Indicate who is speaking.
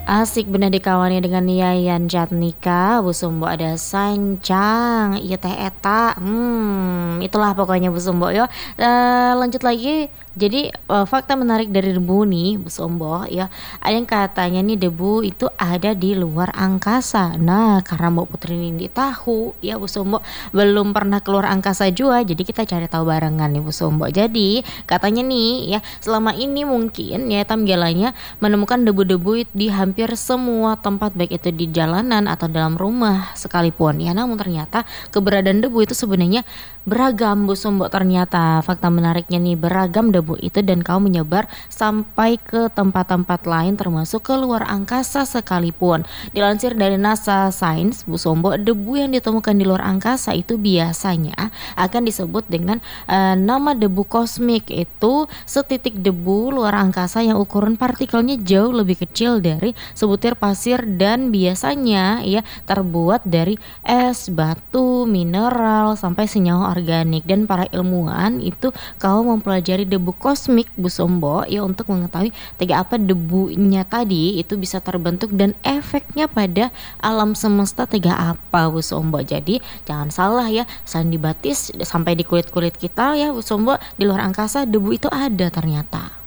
Speaker 1: Asik bener dikawani dengan Yayan Jatnika, Bu Sumbo ada Sancang, ieu teh eta, itulah pokoknya Bu Sumbo ya. Lanjut lagi, jadi fakta menarik dari debu nih Bu Sumbo ya, ada yang katanya nih debu itu ada di luar angkasa. Nah karena Mbak Putri ini tahu ya Bu Sumbo belum pernah keluar angkasa juga, jadi kita cari tahu barengan nih Bu Sumbo. Jadi katanya nih ya selama ini mungkin ya tam galanya menemukan debu-debu di hampir semua tempat baik itu di jalanan atau dalam rumah sekalipun ya, namun ternyata keberadaan debu itu sebenarnya beragam Bu Sumbo. Ternyata fakta menariknya nih beragam debu itu dan kau menyebar sampai ke tempat-tempat lain termasuk ke luar angkasa sekalipun. Dilansir dari NASA Science Bu Sumbo, debu yang ditemukan di luar angkasa itu biasanya akan disebut dengan nama debu kosmik, itu setitik debu luar angkasa yang ukuran partikelnya jauh lebih kecil dari sebutir pasir dan biasanya ya terbuat dari es, batu, mineral sampai senyawa organik. Dan para ilmuwan itu kau mempelajari debu kosmik Bu Sumbo ya untuk mengetahui tega apa debunya tadi itu bisa terbentuk dan efeknya pada alam semesta tega apa Bu Sumbo. Jadi jangan salah ya, selain di batis sampai di kulit-kulit kita ya Bu Sumbo, di luar angkasa debu itu ada ternyata.